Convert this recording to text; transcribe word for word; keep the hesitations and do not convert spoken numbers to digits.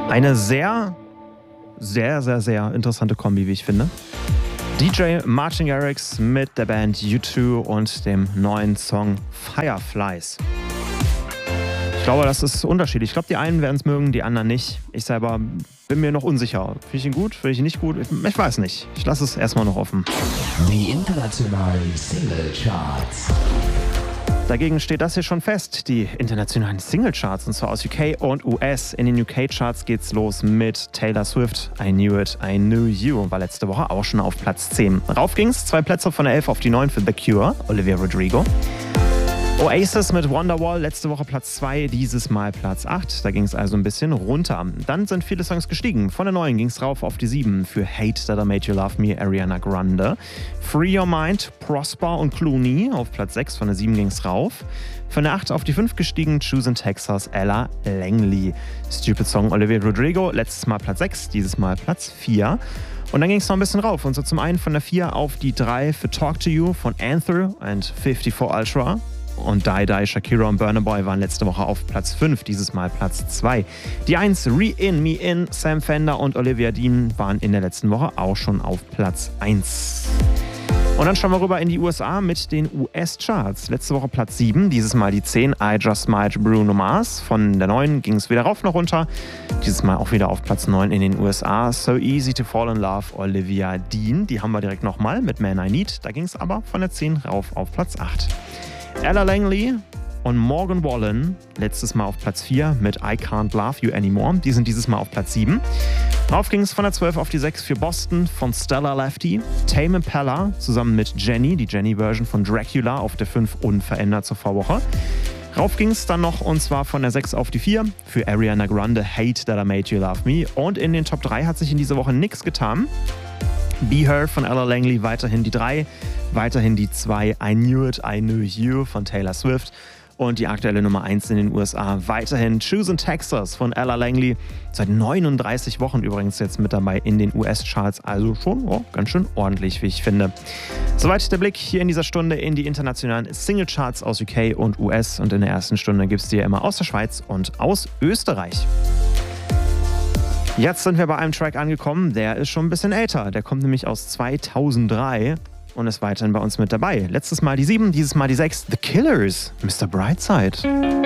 Eine sehr, sehr, sehr, sehr interessante Kombi, wie ich finde. D J Martin Garrix mit der Band U zwei und dem neuen Song Fireflies. Ich glaube, das ist unterschiedlich. Ich glaube, die einen werden es mögen, die anderen nicht. Ich selber bin mir noch unsicher. Finde ich ihn gut, finde ich ihn nicht gut? Ich, ich weiß nicht. Ich lasse es erstmal noch offen. Die internationalen Singlecharts. Dagegen steht das hier schon fest, die internationalen Singlecharts, und zwar aus U K und U S. In den U K-Charts geht's los mit Taylor Swift, I Knew It, I Knew You, war letzte Woche auch schon auf Platz zehn. Rauf ging's, zwei Plätze von der elf auf die neun für The Cure, Olivia Rodrigo. Oasis mit Wonderwall, letzte Woche Platz zwei, dieses Mal Platz acht. Da ging es also ein bisschen runter. Dann sind viele Songs gestiegen. Von der neun ging es rauf auf die sieben für Hate That I Made You Love Me, Ariana Grande. Free Your Mind, Prosper und Clooney auf Platz sechs, von der sieben ging es rauf. Von der acht auf die fünf gestiegen, Choose in Texas, Ella Langley. Stupid Song, Olivia Rodrigo, letztes Mal Platz sechs, dieses Mal Platz vier. Und dann ging es noch ein bisschen rauf. Und so zum einen von der vier auf die drei für Talk to You von Anther und fifty-four Ultra. Und Die Die, Shakira und Burna Boy waren letzte Woche auf Platz fünf, dieses Mal Platz zwei. Die eins, Re-In, Me In, Sam Fender und Olivia Dean waren in der letzten Woche auch schon auf Platz eins. Und dann schauen wir rüber in die U S A mit den U S-Charts. Letzte Woche Platz sieben, dieses Mal die zehn, I Just Might, Bruno Mars. Von der neun ging es wieder rauf noch runter. Dieses Mal auch wieder auf Platz neun in den U S A. So Easy to Fall in Love, Olivia Dean. Die haben wir direkt nochmal mit Man I Need. Da ging es aber von der zehn rauf auf Platz acht. Ella Langley und Morgan Wallen, letztes Mal auf Platz vier mit I Can't Love You Anymore. Die sind dieses Mal auf Platz sieben. Rauf ging es von der zwölf auf die sechs für Boston von Stella Lefty. Tame Impala zusammen mit Jenny, die Jenny-Version von Dracula, auf der fünf unverändert zur Vorwoche. Rauf ging es dann noch, und zwar von der sechs auf die vier für Ariana Grande, Hate That I Made You Love Me. Und in den Top drei hat sich in dieser Woche nichts getan. Be Her von Ella Langley weiterhin die drei, weiterhin die zwei, I Knew It, I Knew You von Taylor Swift und die aktuelle Nummer eins in den U S A weiterhin Choose in Texas von Ella Langley, seit neununddreißig Wochen übrigens jetzt mit dabei in den U S-Charts, also schon oh, ganz schön ordentlich, wie ich finde. Soweit der Blick hier in dieser Stunde in die internationalen Singlecharts aus U K und U S, und in der ersten Stunde gibt es die ja immer aus der Schweiz und aus Österreich. Jetzt sind wir bei einem Track angekommen, der ist schon ein bisschen älter. Der kommt nämlich aus zweitausenddrei und ist weiterhin bei uns mit dabei. Letztes Mal die sieben, dieses Mal die sechs. The Killers, Mister Brightside.